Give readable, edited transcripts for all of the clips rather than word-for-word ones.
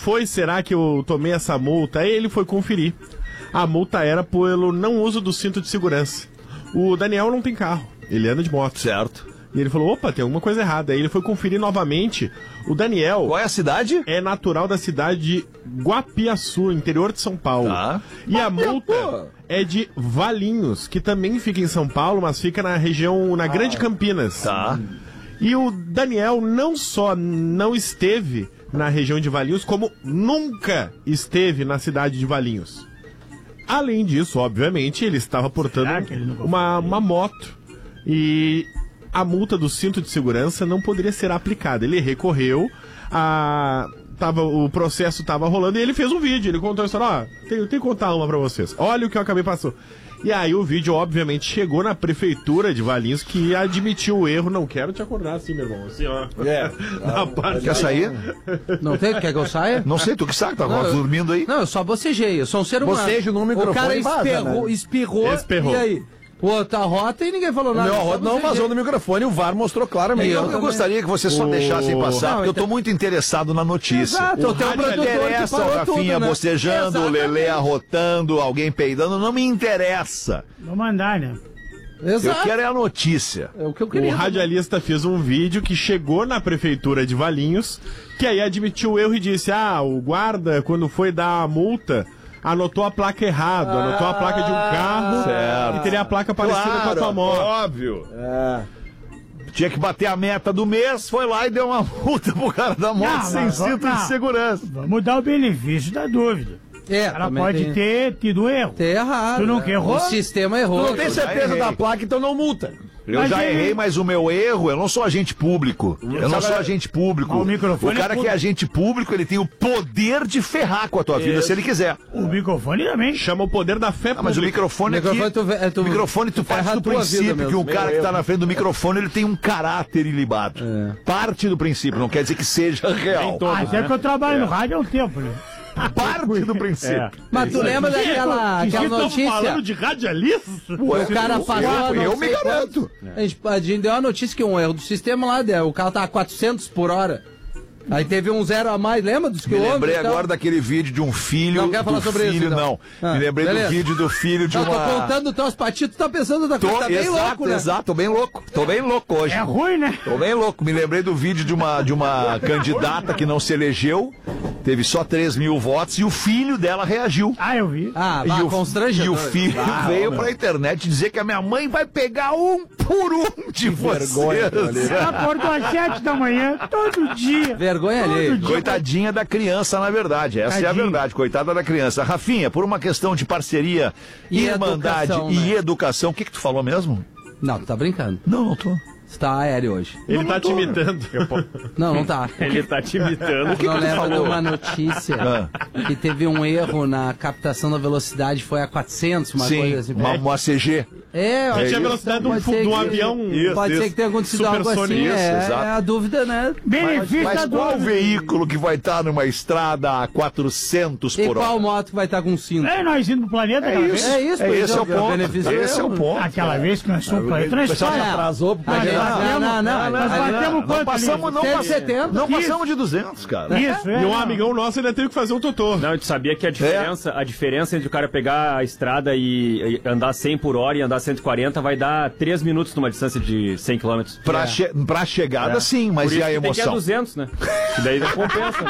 foi, será que eu tomei essa multa? Aí ele foi conferir. A multa era pelo não uso do cinto de segurança. O Daniel não tem carro, ele anda de moto. Certo. E ele falou, opa, tem alguma coisa errada. Aí ele foi conferir novamente. O Daniel... Qual é a cidade? É natural da cidade de Guapiaçu, interior de São Paulo. Tá. E a multa é de Valinhos, que também fica em São Paulo, mas fica na região, na Grande Campinas. Tá. E o Daniel não só não esteve na região de Valinhos, como nunca esteve na cidade de Valinhos. Além disso, obviamente, ele estava portando uma moto e a multa do cinto de segurança não poderia ser aplicada. Ele recorreu, o processo estava rolando e ele fez um vídeo. Ele contou a história, tenho que contar uma pra vocês. Olha o que eu acabei passando. E aí o vídeo, obviamente, chegou na prefeitura de Valinhos, que admitiu o erro. Não quero te acordar assim, meu irmão. Assim, ó. Quer sair? Não tem? Quer que eu saia? Não sei, tu que sabe, tá dormindo aí. Não, eu só bocejei, eu sou um ser humano. Bocejo no microfone. O cara vaza, espirrou. E aí? O outro arrota e ninguém falou nada. Meu arroto não vazou no microfone, o VAR mostrou claramente. Eu gostaria que você só deixasse passar, porque eu tô muito interessado na notícia. Exato, eu tenho um Não produtor interessa que o parou Rafinha tudo, né? bocejando, o Lelê arrotando, alguém peidando, não me interessa. Vou mandar, né? Exato. Eu quero é a notícia. É o que eu O queria. radialista fez um vídeo que chegou na prefeitura de Valinhos, que aí admitiu o erro e disse, o guarda, quando foi dar a multa, anotou a placa errado, anotou a placa de um carro certo. e teria a placa parecida com a tua moto. Óbvio. Tinha que bater a meta do mês, foi lá e deu uma multa pro cara da moto sem cinto de segurança. Vamos dar o benefício da dúvida. Ela pode ter tido um erro. Ter errado. Tu nunca errou? O sistema errou. Tu não tem certeza da placa, então não multa. Eu já errei, mas o meu erro, eu não sou agente público. Eu não sou agente público. O cara que é agente público, ele tem o poder de ferrar com a tua vida, se ele quiser. O microfone também. Chama o poder da fé Mas o microfone aqui... O microfone, tu parte do princípio que o cara que tá na frente do microfone, ele tem um caráter ilibado. Parte do princípio, não quer dizer que seja real. Até que eu trabalho no rádio há um tempo, né? Parte do princípio. Mas tu lembra daquela notícia? falando de radialista? O cara passou. Eu me garanto. A gente deu uma notícia que um erro do sistema lá, o carro tava 400 por hora. Aí teve um 0 a mais, lembra dos Me lembrei agora daquele vídeo de um filho. Não quer falar sobre isso, então. Me lembrei do vídeo do filho de uma. Tô contando os teus patitos, tu tá pensando da coisa, tá bem louco, né? Exato, tô bem louco. Tô bem louco hoje. É ruim, né? Tô bem louco. Me lembrei do vídeo de uma candidata que não se elegeu, teve só 3 mil votos e o filho dela reagiu. Eu vi. Constrangedor. E o filho veio pra internet dizer que a minha mãe vai pegar um por um de vocês. Ela acordou às 7 da manhã, todo dia. Vergonha ali. Coitadinha da criança, na verdade. Essa é a verdade, coitada da criança. Rafinha, por uma questão de parceria, irmandade e educação, o que tu falou mesmo? Não, tu tá brincando. Não tô. Você tá aéreo hoje. Ele tá te imitando. Não tá. Ele tá te imitando. Não lembra de uma notícia que teve um erro na captação da velocidade, foi a 400, uma coisa assim. Uma CG. Que tinha a velocidade de um avião. Pode ser que tenha acontecido algo assim. É a dúvida, né? Mas qual veículo que vai estar numa estrada a 400 por hora? E qual moto que vai estar com cinto? Nós indo pro planeta aquela vez. Esse é o ponto. Esse é o ponto. Aquela vez que nós fomos pro planeta, nós atrasou pro planeta. Nós batemos quanto ali? Não passamos de 200, cara. Isso, E um amigão nosso ainda teve que fazer um totô. Não, a gente sabia que a diferença entre o cara pegar a estrada e andar 100 por hora e andar 140 vai dar 3 minutos numa distância de 100 km. Pra chegada, sim, mas Por isso e a que emoção? tem que é 200, né? E daí não compensa.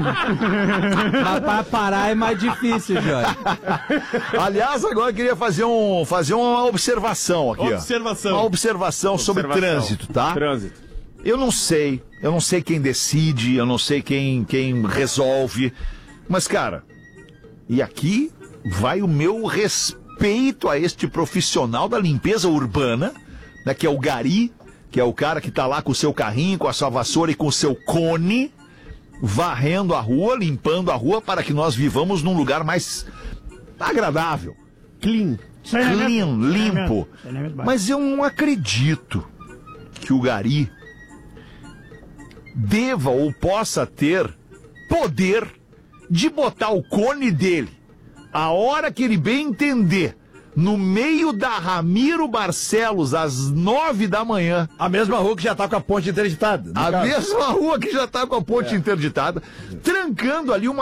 Mas pra parar é mais difícil, Jorge. Aliás, agora eu queria fazer uma observação aqui. Uma observação sobre trânsito, tá? Trânsito. Eu não sei quem decide, eu não sei quem resolve, mas, cara, e aqui vai o meu respeito a este profissional da limpeza urbana, né, que é o gari, que é o cara que tá lá com o seu carrinho, com a sua vassoura e com o seu cone, varrendo a rua, limpando a rua para que nós vivamos num lugar mais agradável. Clean, limpo. Mas eu não acredito que o gari deva ou possa ter poder de botar o cone dele a hora que ele bem entender no meio da Ramiro Barcelos às 9 da manhã. A mesma rua que já tá com a ponte interditada. Mesma rua que já tá com a ponte interditada, trancando ali uma